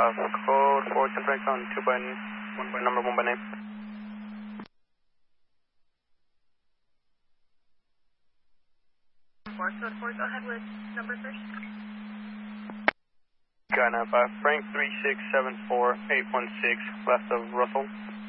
code 410 Frank on 2 by number 1 by name. Code 4, go ahead with number first. Sky 95, Frank 3674 816, left of Russell.